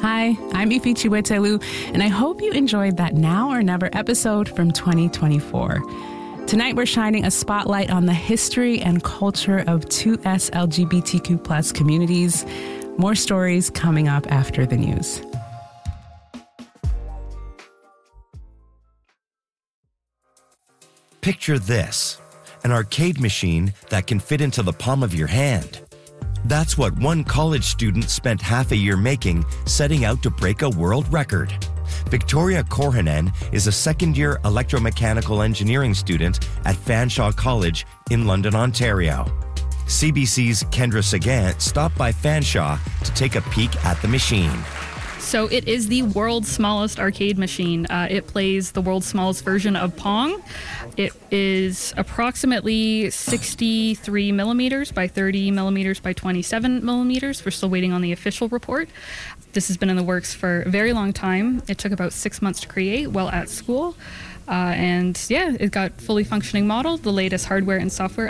Hi, I'm Ifi Chiwetelu, and I hope you enjoyed that Now or Never episode from 2024. Tonight, we're shining a spotlight on the history and culture of 2S LGBTQ plus communities. More stories coming up after the news. Picture this, an arcade machine that can fit into the palm of your hand. That's what one college student spent half a year making, setting out to break a world record. Victoria Korhonen is a second-year electromechanical engineering student at Fanshawe College in London, Ontario. CBC's Kendra Sagan stopped by Fanshawe to take a peek at the machine. So it is the world's smallest arcade machine. It plays the world's smallest version of Pong. It is approximately 63 millimeters by 30 millimeters by 27 millimeters. We're still waiting on the official report. This has been in the works for a very long time. It took about 6 months to create while at school. It got fully functioning model, the latest hardware and software